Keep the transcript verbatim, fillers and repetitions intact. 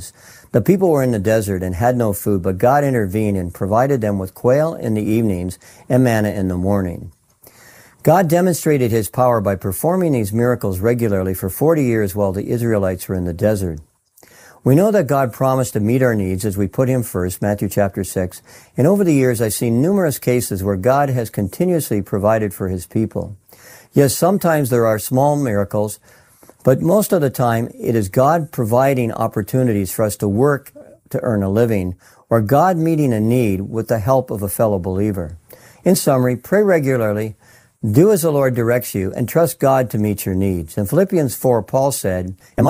The people were in the desert and had no food, but God intervened and provided them with quail in the evenings and manna in the morning. God demonstrated his power by performing these miracles regularly for forty years while the Israelites were in the desert. We know that God promised to meet our needs as we put him first, Matthew chapter six, and over the years I've seen numerous cases where God has continuously provided for his people. Yes, sometimes there are small miracles, but most of the time it is God providing opportunities for us to work to earn a living, or God meeting a need with the help of a fellow believer. In summary, pray regularly, do as the Lord directs you, and trust God to meet your needs. In Philippians four, Paul said, "Am I